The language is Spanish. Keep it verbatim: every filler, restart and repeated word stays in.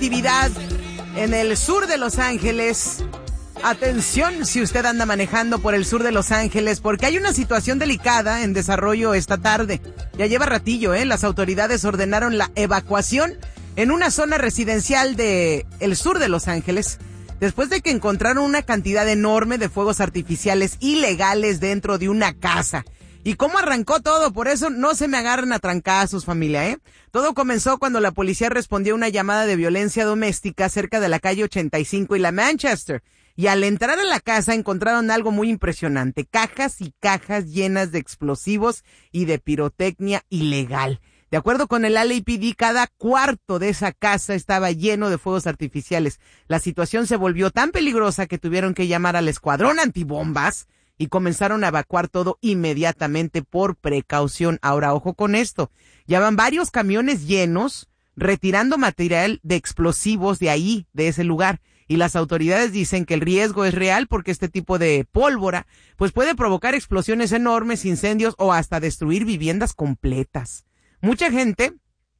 actividad en el sur de Los Ángeles. Atención si usted anda manejando por el sur de Los Ángeles, porque hay una situación delicada en desarrollo esta tarde. Ya lleva ratillo, ¿eh? Las autoridades ordenaron la evacuación en una zona residencial de el sur de Los Ángeles, después de que encontraron una cantidad enorme de fuegos artificiales ilegales dentro de una casa. ¿Y cómo arrancó todo? Por eso no se me agarren a trancazos, familia, ¿eh? Todo comenzó cuando la policía respondió a una llamada de violencia doméstica cerca de la calle ochenta y cinco y la Manchester. Y al entrar a la casa encontraron algo muy impresionante. Cajas y cajas llenas de explosivos y de pirotecnia ilegal. De acuerdo con el L A P D, cada cuarto de esa casa estaba lleno de fuegos artificiales. La situación se volvió tan peligrosa que tuvieron que llamar al escuadrón antibombas y comenzaron a evacuar todo inmediatamente por precaución. Ahora, ojo con esto. Ya van varios camiones llenos retirando material de explosivos de ahí, de ese lugar. Y las autoridades dicen que el riesgo es real porque este tipo de pólvora pues puede provocar explosiones enormes, incendios o hasta destruir viviendas completas. Mucha gente